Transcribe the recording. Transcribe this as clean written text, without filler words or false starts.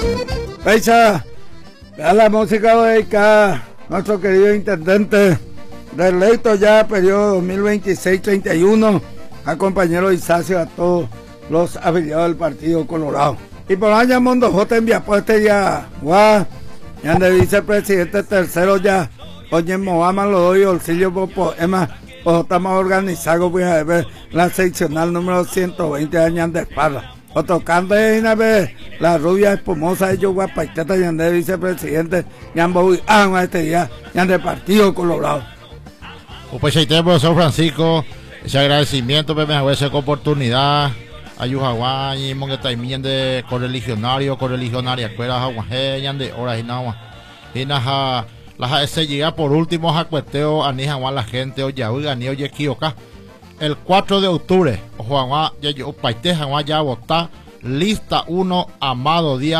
Fecha, a la música dedicada a nuestro querido intendente reelecto ya periodo 2026-31, a compañero Isacio, a todos los afiliados del Partido Colorado. Y por allá Mondo J envía pueste ya, guau, ya de vicepresidente tercero ya, oye Mohamed lo doy, Olsilio Popo, Emma, o estamos organizados, voy a ver la seccional número 120 de años de Esparra. O tocando una vez la rubia espumosa de yo guapaiteta ya de vicepresidente, ya voy a este día, ya de Partido Colorado. Pues ahí tenemos, profesor Francisco, ese agradecimiento, pues me hago esa oportunidad. Ayujaguá y mongetaimen de correligionaria, cuera jaguajeñan de horas y nada. Y nada, se llega por último a cuesteo a Nijaguá la gente, oye, ni oye, Kioka. El 4 de octubre, Juanguá, ya yo, Paite, Jaguá ya votá, lista 1, Amado Díaz.